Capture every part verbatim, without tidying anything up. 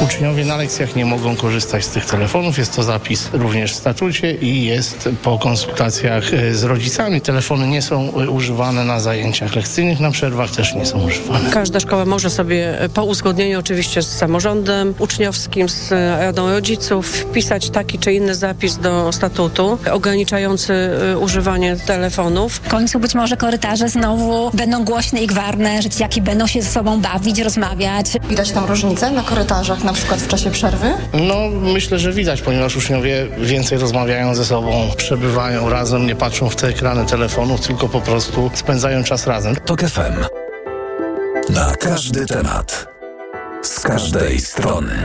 Uczniowie na lekcjach nie mogą korzystać z tych telefonów. Jest to zapis również w statucie i jest po konsultacjach z rodzicami. Telefony nie są używane na zajęciach lekcyjnych, na przerwach też nie są używane. Każda szkoła może sobie po uzgodnieniu oczywiście z samorządem uczniowskim, z radą rodziców wpisać taki czy inny zapis do statutu ograniczający używanie telefonów. W końcu być może korytarze znowu będą głośne i gwarne, że dzieciaki będą się ze sobą bawić, rozmawiać. Widać tam różnicę na korytarzach, na przykład w czasie przerwy? No, myślę, że widać, ponieważ uczniowie więcej rozmawiają ze sobą, przebywają razem, nie patrzą w te ekrany telefonów, tylko po prostu spędzają czas razem. Tok F M. Na każdy temat. Z każdej strony.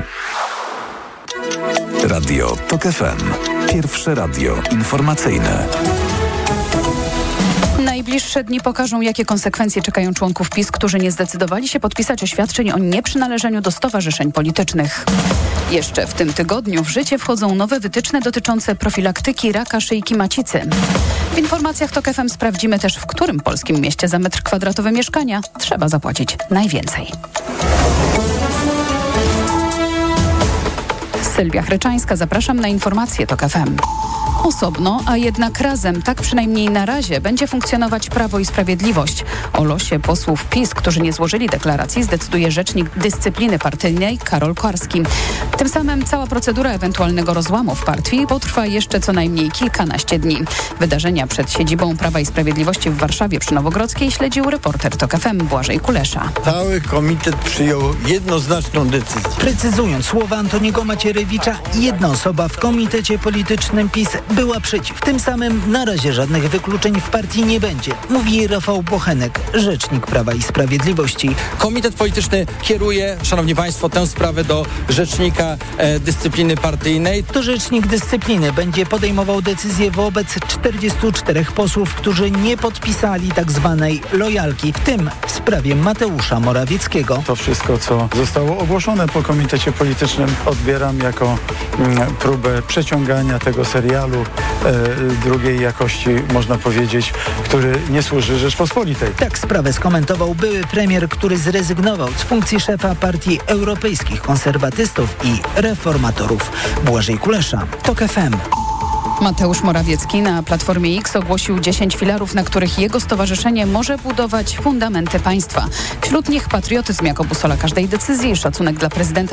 Radio Tok F M. Pierwsze radio informacyjne. Najbliższe dni pokażą, jakie konsekwencje czekają członków PiS, którzy nie zdecydowali się podpisać oświadczeń o nieprzynależeniu do stowarzyszeń politycznych. Jeszcze w tym tygodniu w życie wchodzą nowe wytyczne dotyczące profilaktyki raka szyjki macicy. W informacjach Tok F M sprawdzimy też, w którym polskim mieście za metr kwadratowy mieszkania trzeba zapłacić najwięcej. Sylwia Chryczańska, zapraszam na informacje Tok F M. Osobno, a jednak razem, tak przynajmniej na razie, będzie funkcjonować Prawo i Sprawiedliwość. O losie posłów PiS, którzy nie złożyli deklaracji, zdecyduje rzecznik dyscypliny partyjnej Karol Karski. Tym samym cała procedura ewentualnego rozłamu w partii potrwa jeszcze co najmniej kilkanaście dni. Wydarzenia przed siedzibą Prawa i Sprawiedliwości w Warszawie przy Nowogrodzkiej śledził reporter Tok F M Błażej Kulesza. Cały komitet przyjął jednoznaczną decyzję. Precyzując słowa Antoniego Macierewicza, jedna osoba w komitecie politycznym PiS była przeciw. Tym samym na razie żadnych wykluczeń w partii nie będzie, mówi Rafał Bochenek, rzecznik Prawa i Sprawiedliwości. Komitet polityczny kieruje, szanowni państwo, tę sprawę do rzecznika e, dyscypliny partyjnej. To rzecznik dyscypliny będzie podejmował decyzję wobec czterdziestu czterech posłów, którzy nie podpisali tak zwanej lojalki, w tym w sprawie Mateusza Morawieckiego. To wszystko, co zostało ogłoszone po komitecie politycznym, odbieram jako mm, próbę przeciągania tego serialu e, drugiej jakości, można powiedzieć, który nie służy Rzeczpospolitej. Tak sprawę skomentował były premier, który zrezygnował z funkcji szefa Partii Europejskich Konserwatystów i Reformatorów. Błażej Kulesza, Tok F M. Mateusz Morawiecki na Platformie X ogłosił dziesięć filarów, na których jego stowarzyszenie może budować fundamenty państwa. Wśród nich patriotyzm jako busola każdej decyzji, szacunek dla prezydenta